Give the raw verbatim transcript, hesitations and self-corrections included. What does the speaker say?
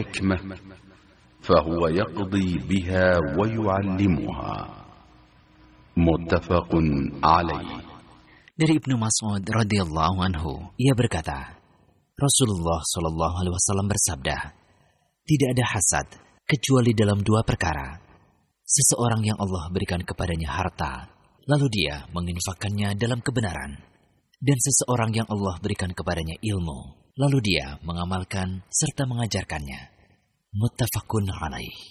الحكمة فهو يقضي بها ويعلمها. متفق عليه. Dari Ibnu Mas'ud radhiyallahu anhu, ia berkata, Rasulullah shallallahu alaihi wasallam bersabda, tidak ada hasad kecuali dalam dua perkara. Seseorang yang Allah berikan kepadanya harta, lalu dia menginfakkannya dalam kebenaran. Dan seseorang yang Allah berikan kepadanya ilmu, lalu dia mengamalkan serta mengajarkannya. Muttafaqun alaih.